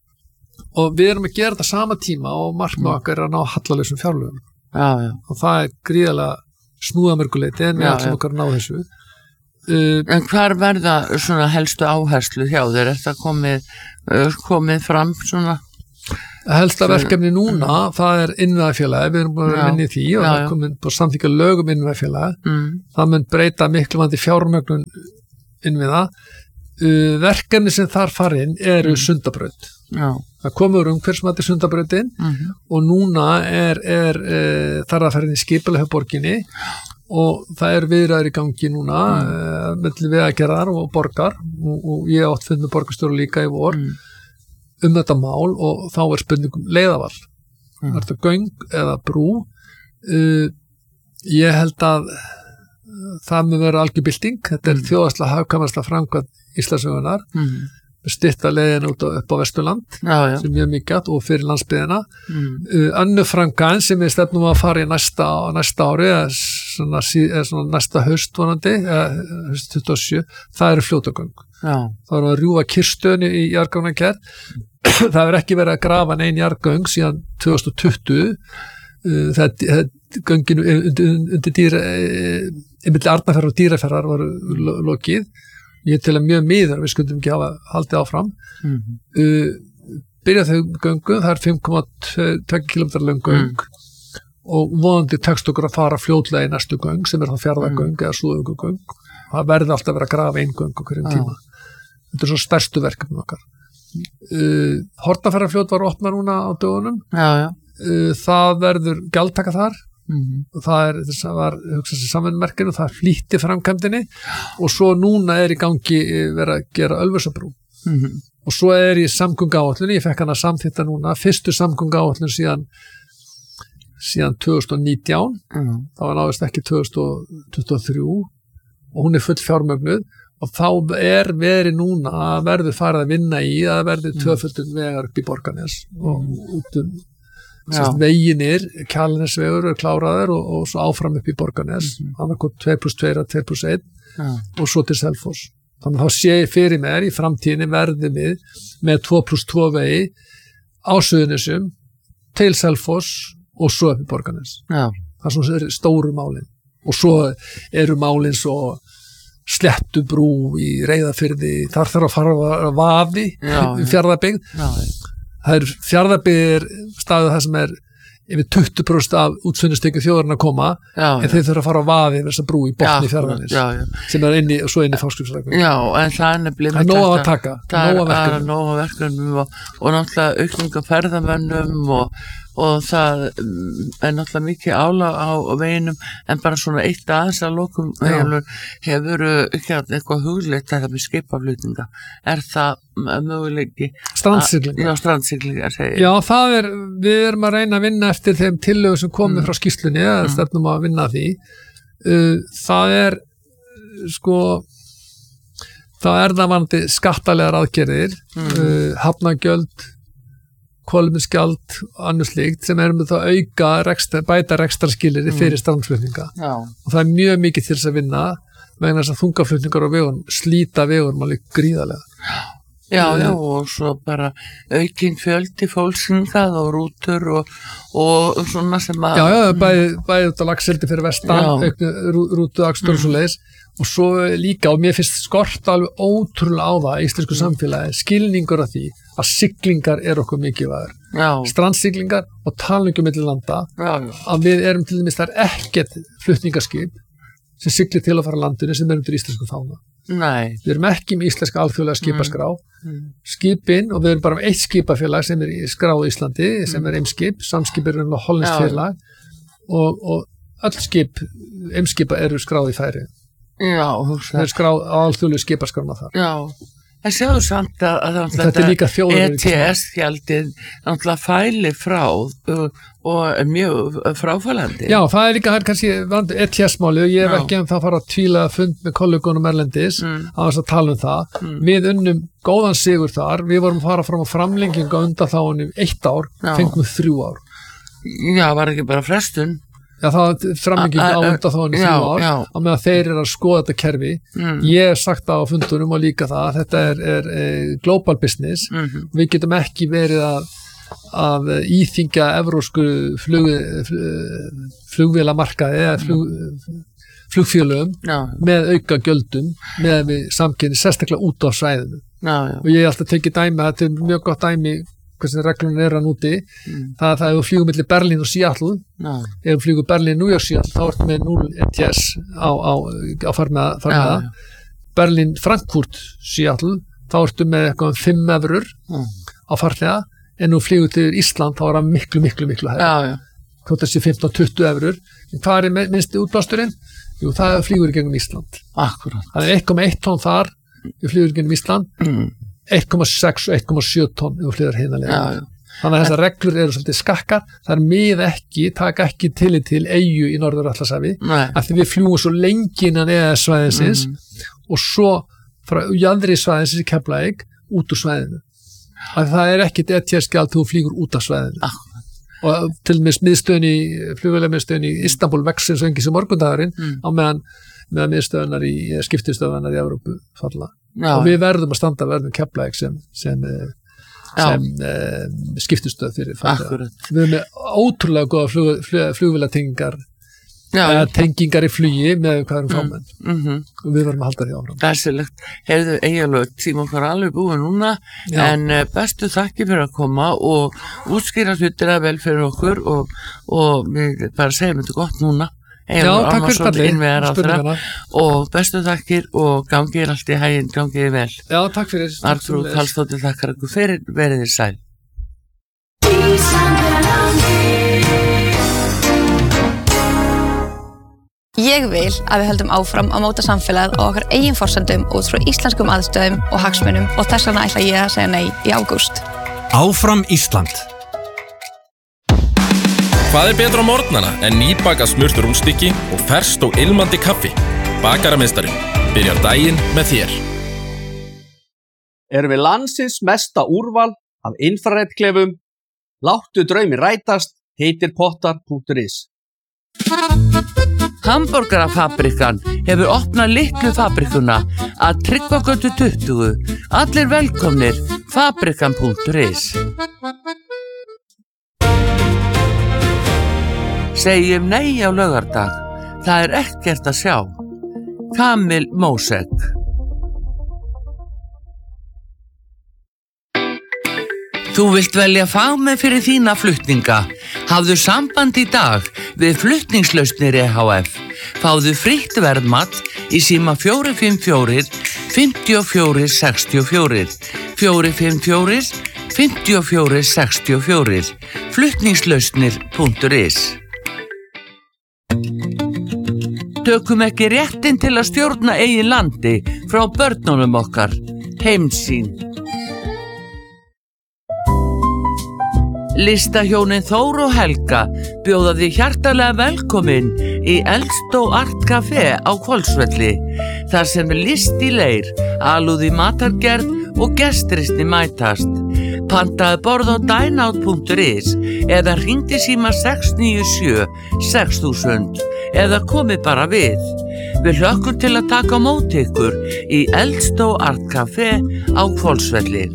og við erum að gera þetta sama tíma og markmið Mm. okkar er að ná hallalausum fjárlögum Já, já. og það er gríðarlega snúðamörguleiti en við Já, ætlum já. okkar að ná þessu uh, En hvar verða svona helstu áherslu hjá þér? Er það komið, uh, komið fram svona? helsta verkefni núna það er innviðafélagi, við erum búin að Já. vinna í því og Já, það já. er komin búin að samþykja lögum innviðafélagi Mm. það mun breyta miklu vandi fjármögnun innviða uh, verkefni sem þar farin eru Mm. Sundabraut Já. það komur um hvers maður Sundabrautin Mm. og núna er, er uh, þar að ferðin í skipulega borginni og það er viðræður í gangi núna mm. uh, melli vegagerðar og borgar og, og ég átt fund með borgarstjóra líka í vor Mm. um þetta mál og þá er spurningum leiðaval Mm. er þetta göng eða brú uh, ég held að uh, það mun vera algjörbylting þetta er Mm. þjóðarslega hagkvæmasta framkvæmd Íslandssögunar Mm. stytta leiðin út á, upp á Vesturland Já, já. sem er mjög mikið og fyrir landsbyðina Mm. uh, annu framkvæmd sem við stefnum að fara í næsta, næsta ári eða svona, sí- eða svona næsta haust vonandi eða haust tuttugu og sjö það eru fljótagöng Já. það var að rjúfa kyrstöðinu í jarðgangagerð það hefur ekki verið að grafa neinn jarðgöng síðan tvö þúsund og tuttugu uh, það gönginu undir, undir dýra einmitt Arnarfjarðar og Dýrafjarðar var lo- lokið ég til að mjög miður við skuldum ekki hafa haldið áfram Mm. uh, byrjað þau göngu það er fimm komma tvö kílómetra löng göng og vonandi tekst okkur að fara fljótlega í næstu göng sem er þá fjarðagöng eða súðugöng það verði alltaf að vera að grafa einn göng á hverjum Já. tíma þetta er svo stærstu verkefnum okkar uh, Hortafjarðarfljót var opnað núna á dögunum Já, já. uh, það verður gjaldtaka þar Mm. og það er þess að var hugsað sér samvinnmerkinu, það flýtti framkvæmdinni og svo núna er í gangi eh, verið að gera Ölfusabrú Mm. og svo er í samgönguáætlun ég fekk hana samþýtta núna, fyrstu samgönguáætlun síðan síðan tvö þúsund og nítján Mm. það var náðist ekki tvö þúsund og tuttugu og þrjú og hún er full fjármögnuð og þá er verið núna að verður farið að vinna í að verður tvöföldun vegar upp í Borgarnes og út um Sest, veginir, Kjalnesvegur er kláraður og, og svo áfram upp í Borgarnes Mm. hann var komið tvö plus tvö eða tvö plus eitt Já. og svo til Selfoss þannig að þá sé ég fyrir mér í framtíðinni verðum við með tvö plus tvö vegi á Suðurnesjum til Selfoss og svo upp í Borgarnes Já. það er svona stóru málin og svo eru málin svo Slettubrú í Reyðarfirði þar þarf að fara að vaði Já, já. Fjarðabyggð Já, það er Fjarðabyggð staðið það sem er yfir tuttugu prósent af útsunnustekju þjóðarinn að koma já, en þeir þurfa að fara að vaði yfir þessa brú í botni Fjarðarins já, já. sem er inni og svo inni fáskipslækur Já, en það er nefnilega það er nóg að taka, það nóg að er verkefnum nóg að verkefnum og, og náttúrulega aukninga ferðamönnum og, og það mm, er náttúrulega mikið álag á veginum en bara svona eitt aðeins að lokum hefur, hefur ekki eitthvað hugleitt að það með skipaflutninga er það möguleiki strandsiglingar Já, strandsiglingar segir Já, það er, við erum að reyna að vinna eftir þeim tillögum sem komið Mm. frá skýrslunni eða Mm. stefnum að vinna að því uh, það er sko það er það vandi skattalegar aðgerðir Mm. uh, hafnagjöld kolefnisgjald og annað slíkt sem erum það að auka rekstar, bæta rekstarskiliri Mm. fyrir strandflutninga Já, og það er mjög mikið til þess að vinna vegna þess að þungaflutningar á vegun slíta vegun alveg gríðarlega já, já, og svo bara aukinn fjöldi fólksingað og rútur og, og svona sem að Já, já, bæði, bæði út á Laxeldi fyrir vestan, Já. auknu rú, rútu akstur og svo leiðis og svo líka, og mér finnst skort alveg ótrúlega á það í íslensku samfélagi, skilningur af því að siglingar er okkur mikilvægur. Já, Strandsiglingar og talningu milli landa, já, já, að við erum til dæmis, það er ekkert flutningaskip sem siglir til að fara landinu sem er undir íslensku fána. nei Við erum ekki með íslenska alþjóðlega skipaskrá, mm. skipin, og við erum bara með eitt skipafélag sem er í skráð í Íslandi, sem er Eimskip, Samskip er náttúrulega hollenskt Já. félag og, og öll skip Eimskipa eru skráð í Færeyjum. Já, Það hugsa er skráð á alþjóðlegu skipaskrána þar. Já, en sjáðu samt að, að Þetta er líka E þjóðaröryggismál. T S-gjaldið náttúrulega fæli frá uh, og er mjög fráfælandi. Já, það er líka, það er kannski vandi E T S-máli og ég hef Já. ekki en það fara að tvíla fund með kollegunum erlendis Mm. á þess að tala um það. Mm. Við unnum góðan sigur þar, við vorum að fara fram á framlengingu á undanþáunum eitt ár, Já. fengum þrjú ár. Já, var ekki bara frestun? Já, það var framlenging á undan þá í þrjú ár á meðan þeir eru að skoða þetta kerfi. Mm. Ég hef sagt það á fundunum og líka það að þetta er, er, er global business. Mm-hmm. Við getum ekki verið að, að íþyngja evrósku flug, flugvélamarkaði eða flug, flugfélögum já. Með auka gjöldum með við samkynni sérstaklega út á svæðinu. Já, já. Og ég hef alltaf tekið dæmi að þetta er mjög gott dæmi hvernig reglunum er að núti mm. það að það ef þú flýgur milli Berlín og Seattle no. ef þú flýgur Berlín, New York, Seattle þá ertu með núll E T S á, á, á farmiða, farmiða. Ja. Berlín, Frankfurt, Seattle þá ertu með eitthvað fimm evrur mm. á farmiða, en þú flýgur til Ísland þá er það miklu, miklu, miklu hægt ja, ja. Hvort þessi fimmtán til tuttugu evrur en hvað er minnsti útblásturinn? Jú, það flýgur í gegnum Ísland. Akkurat. Það er eitt komma eitt tonn þar við flýgur í gegnum Ísland mm. eitt komma sex og eitt komma sjö tonn ef þú flýgur hinanlega. Þannig að þessar reglur eru svolítið skakkar, það er mið ekki, taka ekki tillit til eyju í Norður-Atlantshafi, af því við fljúum svo lengi innan E E S-svæðinsins mm. og svo frá jaðri svæðinsins í Keflavík út úr svæðinu. Af það er ekkit E T S-gjald þegar þú flýgur út af svæðinu. Ah. Og til og með miðstöðin í, flugvélar miðstöðin í Istanbul vexir svo engi sem morgundagurinn mm. á meðan, meðan miðstöðunar í skiptistöðunar í Evrópu falla. Já. Og við verðum að standa verðum Keflavík sem, sem, sem uh, skiptistöð fyrir farþega. Við erum með ótrúlega góða flug, flug, flugvélatengingar eða tengingar í flugi með hvað erum fámenn mm, mm -hmm. og við verðum að halda því áfram. Glæsilegt. Heyrðu, eiginlega tíma okkar alveg búið núna Já. En uh, bestu þakki fyrir að koma og útskýra hlutina vel fyrir okkur og, og við bara segjum þetta gott núna. Já, takk fyrir spurningana og bestu þakkir og gangið allt í hæginn, gangið vel. Já, takk fyrir. Arnþrúður Karlsdóttir þakkar ykkur fyrir, verið þið sæl. Ég vil að við höldum áfram að móta samfélagið á okkar eigin forsendum út frá íslenskum aðstöðum og hagsmunum og þess vegna ætla ég að segja nei í ágúst. Áfram Ísland. Hvað er betra á morgnana en nýbakað smurt rúnstykki og ferskt og ilmandi kaffi? Bakarameistarinn byrjar daginn með þér. Erum við landsins mesta úrval af infraredklefum? Láttu draumi rætast, heitir pottar punktur is. Hamborgarafabrikan hefur opnað litlu fabrikuna að Tryggvagötu tuttugu. Allir velkomnir, fabrikan punktur is. Segjum nei á laugardag. Það er ekkert að sjá. Kamil Mósek. Þú vilt velja fagmenn fyrir þína flutninga. Hafðu samband í dag við Flutningslausnir E H F. Fáðu frítt verðmat í síma fjögur fimm fjögur, fimm fjögur sex fjögur, fjögur fimm fjögur, fimm fjögur sex fjögur, flutningslausnir punktur is. Tökum ekki réttin til að stjórna eigin landi frá börnunum okkar. Heimsýn. Listahjónin Þór og Helga bjóða þig hjartalega velkomin í Eldstó Art Café á Hvolsvelli, þar sem er list í leir, alúð í matargerð og gestristi mætast. Pantaðu borð á dineout punktur is eða hringdu síma sex níu sjö sex þúsund eða komið bara við. Við hlökkum til að taka á móti ykkur í Eldstó Art Café á Hvolsvelli.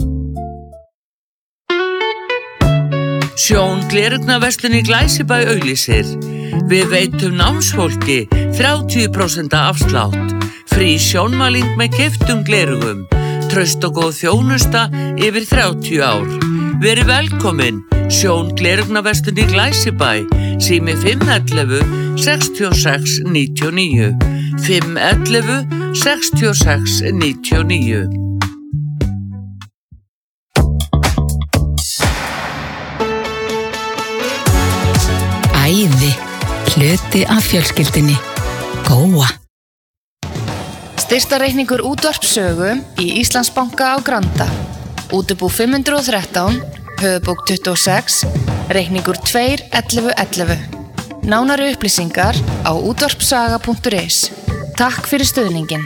Sjón glerugnaverslun í Glæsibæ auglýsir. Við veitum námsfólki þrjátíu prósent afslátt. Frí sjónmæling með keyptum glerugum. Traust og góð þjónusta yfir þrjátíu ár. Verið velkomin. Sjón glerugnaverslun í Glæsibæ. Sími fimm ellefu sextíu og sex níutíu og níu. fimm ellefu sextíu og sex níutíu og níu. Æði, hluti af fjölskyldunni. Góa. Styrktarreikningur útvarpssögu í Íslandsbanka á Granda. Útibú fimm hundruð og þrettán, höfuðbók tuttugu og sex, reikningur tvö ellefu ellefu. Nánari upplýsingar á útvarpssaga punktur is. Takk fyrir stuðningin.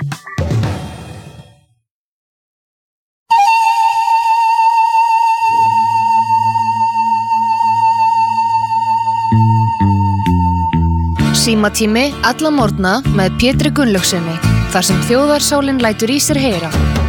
Símatími alla morgna með Pétri Gunnlaugsssyni, þar sem þjóðarsálin lætur í sér heyra.